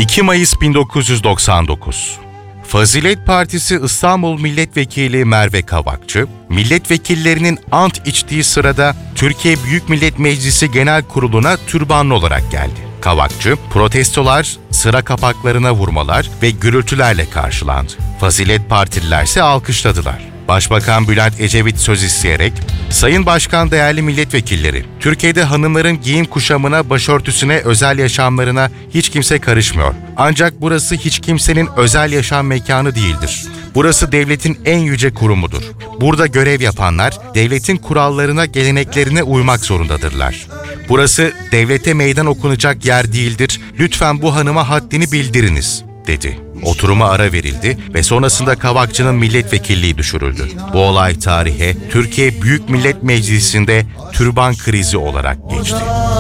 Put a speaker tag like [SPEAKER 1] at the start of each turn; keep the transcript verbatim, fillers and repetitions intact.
[SPEAKER 1] iki Mayıs bin dokuz yüz doksan dokuz. Fazilet Partisi İstanbul Milletvekili Merve Kavakçı, milletvekillerinin ant içtiği sırada Türkiye Büyük Millet Meclisi Genel Kurulu'na türbanlı olarak geldi. Kavakçı, protestolar, sıra kapaklarına vurmalar ve gürültülerle karşılandı. Fazilet Partililer ise alkışladılar. Başbakan Bülent Ecevit söz isteyerek, "Sayın Başkan, değerli milletvekilleri, Türkiye'de hanımların giyim kuşamına, başörtüsüne, özel yaşamlarına hiç kimse karışmıyor. Ancak burası hiç kimsenin özel yaşam mekanı değildir. Burası devletin en yüce kurumudur. Burada görev yapanlar devletin kurallarına, geleneklerine uymak zorundadırlar. Burası devlete meydan okunacak yer değildir. Lütfen bu hanıma haddini bildiriniz," dedi. Oturuma ara verildi ve sonrasında Kavakçı'nın milletvekilliği düşürüldü. Bu olay tarihe Türkiye Büyük Millet Meclisi'nde türban krizi olarak geçti.